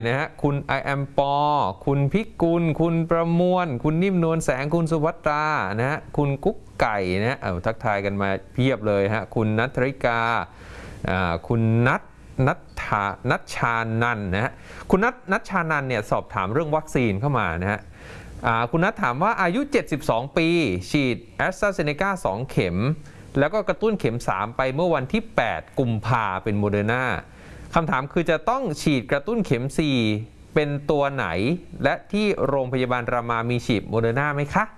นะฮะคุณไอแอมปอคุณพิกุลคุณประมวลคุณนิ่มนวลแสงคุณสุภัตรานะฮะคุณกุ๊กไก่นะฮะทักทายกันมาเพียบเลยฮะคุณนัทริกาคุณนัทชานันนะฮะคุณนัทชานันเนี่ยสอบถามเรื่องวัคซีนเข้ามานะฮะคุณนัทถามว่าอายุ72ปีฉีดแอสตราเซเนกา2เข็มแล้วก็กระตุ้นเข็ม3ไปเมื่อวันที่8กุมภาเป็นโมเดอร์นาคำถามคือจะต้องฉีดกระตุ้นเข็ม4เป็นตัวไหนและที่โรงพยาบาลรามามีฉีดโมเดอร์นาไหมคะ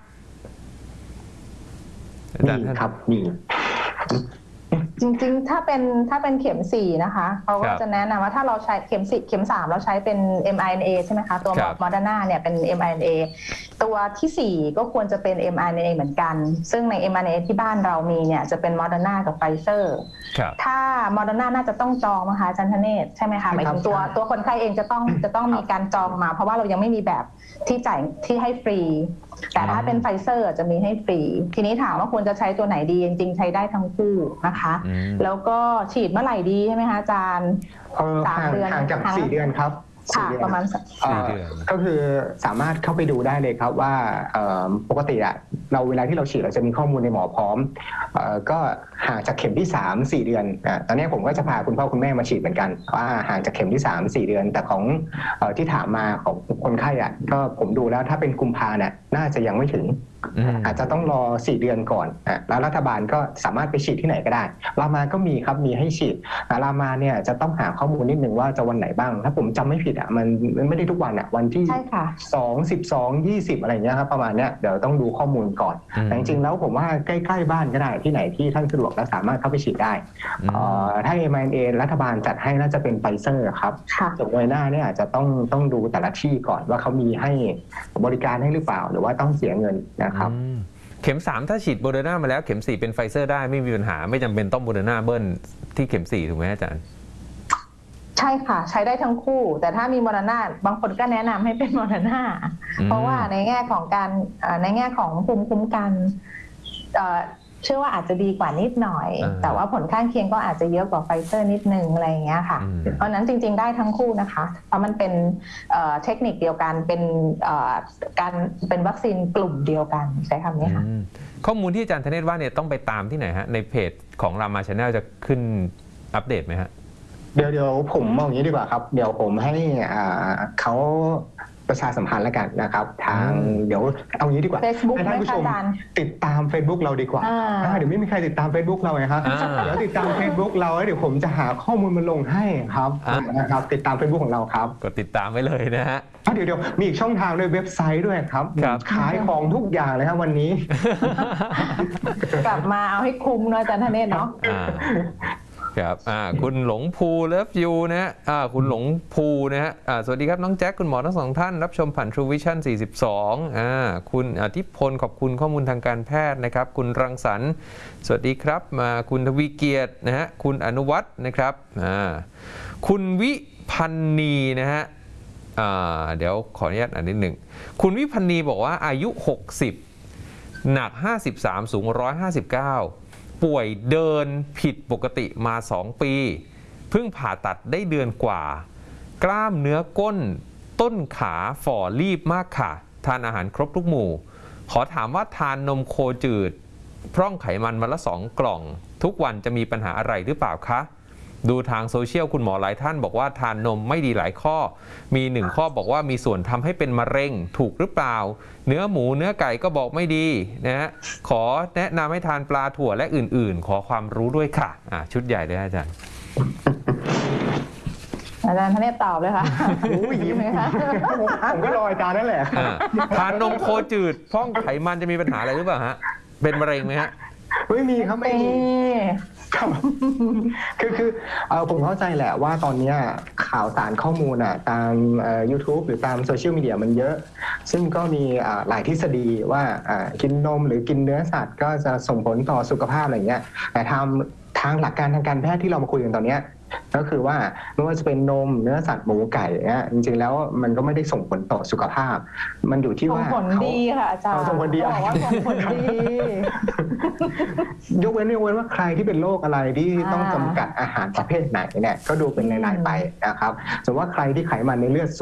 มีครับมีจริงๆถ้าเป็นเข็ม4นะคะเขาก็จะแนะนำว่าถ้าเราใช้เข็ม3เราใช้เป็น mRNA ใช่ไหมคะตัวโมเดอร์นาเนี่ยเป็น mRNA ตัวที่4ก็ควรจะเป็น mRNA เหมือนกันซึ่งใน mRNA ที่บ้านเรามีเนี่ยจะเป็นโมเดอร์นากับไฟเซอร์ถ้าโมเดอร์นาน่าจะต้องจองนะคะอาจารย์ธเนศใช่ไหมคะหมายถึงตัวคนไข้เองจะต้องมีการจองมาเพราะว่าเรายังไม่มีแบบที่จ่ายที่ให้ฟรีแต่ถ้าเป็นไฟเซอร์จะมีให้ฟรีทีนี้ถามว่าควรจะใช้ตัวไหนดีจริงๆใช้ได้ทั้งคู่นะคะแล้วก็ฉีดเมื่อไหร่ดีใช่ไหมคะอาจารย์ 3 เดือนห่างจาก4 เดือนครับประมาณ 4 เดือนก็คือสามารถเข้าไปดูได้เลยครับว่าปกติอะเราเวลาที่เราฉีดเราจะมีข้อมูลในหมอพร้อมก็ห่างจากเข็มที่3 4 เดือนตอนนี้ผมก็จะพาคุณพ่อคุณแม่มาฉีดเหมือนกันว่าห่างจากเข็มที่3 4 เดือนแต่ของที่ถามมาของคนไข้อะก็ผมดูแล้วถ้าเป็นกุมภาเนี่ยน่าจะยังไม่ถึงอาจจะต้องรอ4 เดือนก่อนแล้วรัฐบาลก็สามารถไปฉีดที่ไหนก็ได้รามาก็มีครับมีให้ฉีดรามาเนี่ยจะต้องหาข้อมูลนิดนึงว่าจะวันไหนบ้างถ้าผมจำไม่ผิดอ่ะมันไม่ได้ทุกวันอ่ะวันที่2 12 20อะไรเงี้ยครับประมาณเนี้ยเดี๋ยวต้องดูข้อมูลก่อนแต่จริงๆแล้วผมว่าใกล้ๆบ้านก็ได้ที่ไหนที่ท่านสะดวกและสามารถเข้าไปฉีดได้ถ้า mRNA รัฐบาลจัดให้น่าจะเป็นไฟเซอร์ครับส่วนโมเดอร์นาเนี่ยอาจจะต้องดูแต่ละที่ก่อนว่าเขามีให้บริการให้หรือเปล่าหรือว่าต้องเสียเงินนะครับเข็ม3ถ้าฉีดโมเดอร์นามาแล้วเข็ม4เป็นไฟเซอร์ได้ไม่มีปัญหาไม่จำเป็นต้องโมเดอร์นาเบิ้ลที่เข็ม4ถูกไหมอาจารย์ใช่ค่ะใช้ได้ทั้งคู่แต่ถ้ามีโมเดอร์นาบางคนก็แนะนำให้เป็นโมเดอร์นาเพราะว่าในแง่ของการในแง่ของภูมิคุ้มกันเชื่อว่าอาจจะดีกว่านิดหน่อยแต่ว่าผลข้างเคียงก็อาจจะเยอะกว่าไฟเซอร์นิดนึงอะไรอย่างเงี้ยค่ะเพราะนั้นจริงๆได้ทั้งคู่นะคะเพราะมันเป็นเทคนิคเดียวกันเป็นวัคซีนกลุ่มเดียวกันใช้คำนี้ค่ะข้อมูลที่อาจารย์ธเนศว่าเนี่ยต้องไปตามที่ไหนฮะในเพจของรามา Channel จะขึ้นอัปเดตไหมฮะเดี๋ยวผมมองอย่างนี้ดีกว่าครับเดี๋ยวผมให้เขาประชาสัมพันธ์แล้วกันนะครับทางเดี๋ยวเอางี้ดีกว่าให้ท่านผู้ชมติดตาม Facebook เราดีกว่าเดี๋ยวไม่มีใครติดตาม Facebook เราไงครับเดี๋ยวติดตาม Facebook เราแล้วเดี๋ยวผมจะหาข้อมูลมาลงให้ครับนะครับติดตาม Facebook ของเราครับกดติดตามไว้เลยนะฮะเดี๋ยวมีอีกช่องทางด้วยเว็บไซต์ด้วยครับขายของทุกอย่างเลยครับวันนี้กลับมาเอาให้คุ้มเนาะอาจารย์ธเนศเนาะครับคุณหลงภูเลิฟยูนะฮะคุณหลงภูนะฮะสวัสดีครับน้องแจ็คคุณหมอทั้ง2ท่านรับชมผ่าน True Vision 42คุณอาทิตย์พลขอบคุณข้อมูลทางการแพทย์นะครับคุณรังสรรค์สวัสดีครับคุณทวีเกียรตินะฮะคุณอนุวัฒน์นะครับคุณวิพันนีนะฮะเดี๋ยวขออนุญาตอ่านนิดหนึ่งคุณวิพันนีบอกว่าอายุ60หนัก53สูง159ป่วยเดินผิดปกติมา2 ปีเพิ่งผ่าตัดได้เดือนกว่ากล้ามเนื้อก้นต้นขาฝ่อรีบมากค่ะทานอาหารครบทุกหมู่ขอถามว่าทานนมโคจืดพร่องไขมันวันละ2 กล่องทุกวันจะมีปัญหาอะไรหรือเปล่าคะดูทางโซเชียลคุณหมอหลายท่านบอกว่าทานนมไม่ดีหลายข้อมี1 ข้อบอกว่ามีส่วนทำให้เป็นมะเร็งถูกหรือเปล่าเนื้อหมูเนื้อไก่ก็บอกไม่ดีนะฮะขอแนะนำให้ทานปลาถั่วและอื่นๆขอความรู้ด้วยค่ะชุดใหญ่เลยอาจารย์ธเนศตอบเลยค่ะยิ้มไหมคะผมก็รออาจารย์นั่นแหละทานนมโคจืดพร่องไขมันจะมีปัญหาอะไรหรือเปล่าฮะเป็นมะเร็งไหมฮะไม่มีครับไม่มีคือผมเข้าใจแหละว่าตอนนี้ข่าวสารข้อมูลตาม YouTube หรือตามโซเชียลมีเดียมันเยอะซึ่งก็มีหลายทฤษฎีว่ากินนมหรือกินเนื้อสัตว์ก็จะส่งผลต่อสุขภาพอะไรเงี้ยแต่ทางหลักการทางการแพทย์ที่เรามาคุยกันตอนนี้ก็คือว่าไม่ว่าจะเป็นนมเนื้อสัตว์หมูไก่เนี่ยจริงๆแล้วมันก็ไม่ได้ส่งผลต่อสุขภาพมันอยู่ที่ว่าส่งผลดีค่ะอาจารย์ส่งผลดีบอกว่าส่งผลดียกเว้นว่าใครที่เป็นโรคอะไรที่ต้องจำกัดอาหารประเภทไหนเนี่ยก็ดูเป็นรายๆไปนะครับสมมติว่าใครที่ไขมันในเลือด